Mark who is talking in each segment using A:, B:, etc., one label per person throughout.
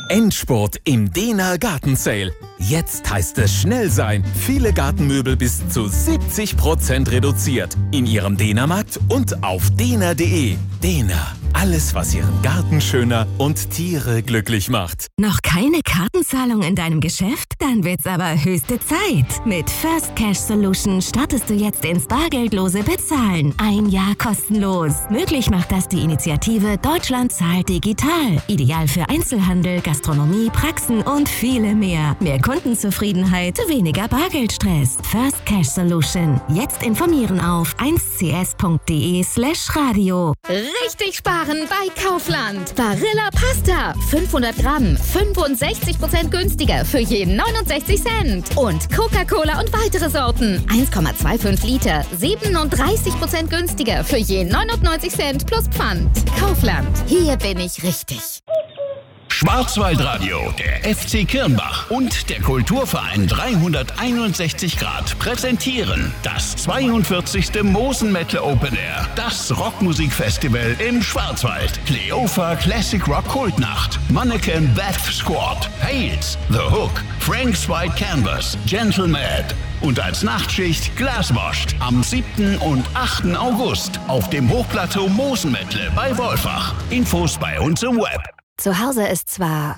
A: Endspurt im Dena Garten Sale. Jetzt heißt es schnell sein. Viele Gartenmöbel bis zu 70% reduziert. In Ihrem Dena-Markt und auf dena.de. Dena. Alles, was Ihren Garten schöner und Tiere glücklich macht.
B: Noch keine Kartenzahlung in deinem Geschäft? Dann wird's aber höchste Zeit. Mit First Cash Solution startest du jetzt ins bargeldlose Bezahlen. 1 Jahr kostenlos. Möglich macht das die Initiative Deutschland zahlt digital. Ideal für Einzelhandel, Gastronomie, Praxen und viele mehr. Mehr Kundenzufriedenheit, weniger Bargeldstress. First Cash Solution. Jetzt informieren auf 1cs.de/radio.
C: Richtig sparen bei Kaufland. Barilla Pasta. 500 Gramm. 65% günstiger für je 69 Cent. Und Coca-Cola und weitere Sorten. 1,25 Liter. 37% günstiger für je 99 Cent plus Pfand. Kaufland. Hier bin ich richtig.
D: Schwarzwaldradio, der FC Kirnbach und der Kulturverein 361 Grad präsentieren das 42. Mosenmetal Open Air, das Rockmusikfestival im Schwarzwald. Cleofa Classic Rock Kultnacht, Mannequin Death Squad, Hales, The Hook, Frank's White Canvas, Gentleman und als Nachtschicht Glaswashed am 7. und 8. August auf dem Hochplateau Mosenmetle bei Wolfach. Infos bei uns im Web.
B: Zu Hause ist zwar...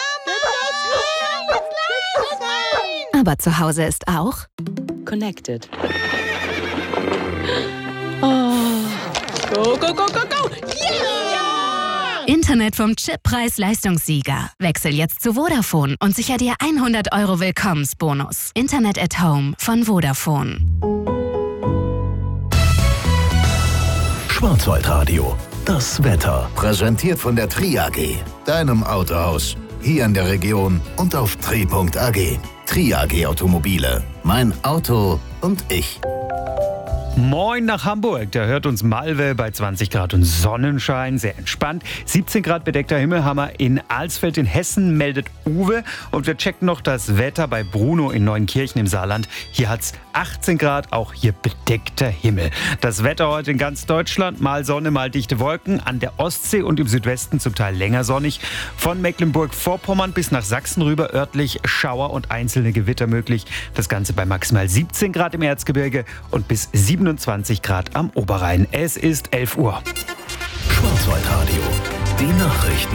B: Aber zu Hause ist auch...
E: Connected. Oh. Go, go, go, go, go! Yeah!
B: Internet vom Chippreis-Leistungssieger. Wechsel jetzt zu Vodafone und sicher dir 100 € Willkommensbonus. Internet at Home von Vodafone.
F: Schwarzwaldradio. Das Wetter. Präsentiert von der Tri AG. Deinem Autohaus. Hier in der Region und auf tri.ag. Tri AG Automobile. Mein Auto und ich.
G: Moin nach Hamburg, da hört uns Malve bei 20 Grad und Sonnenschein, sehr entspannt. 17 Grad bedeckter Himmel haben wir in Alsfeld in Hessen, meldet Uwe. Und wir checken noch das Wetter bei Bruno in Neuenkirchen im Saarland. Hier hat's 18 Grad, auch hier bedeckter Himmel. Das Wetter heute in ganz Deutschland, mal Sonne, mal dichte Wolken. An der Ostsee und im Südwesten zum Teil länger sonnig. Von Mecklenburg-Vorpommern bis nach Sachsen rüber örtlich Schauer und einzelne Gewitter möglich. Das Ganze bei maximal 17 Grad im Erzgebirge und bis 27 Grad am Oberrhein. Es ist 11 Uhr.
F: Schwarzwaldradio. Die Nachrichten.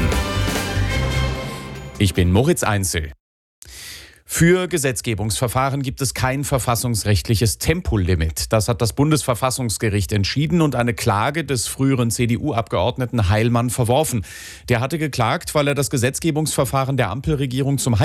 H: Ich bin Moritz Einzel. Für Gesetzgebungsverfahren gibt es kein verfassungsrechtliches Tempolimit. Das hat das Bundesverfassungsgericht entschieden und eine Klage des früheren CDU-Abgeordneten Heilmann verworfen. Der hatte geklagt, weil er das Gesetzgebungsverfahren der Ampelregierung zum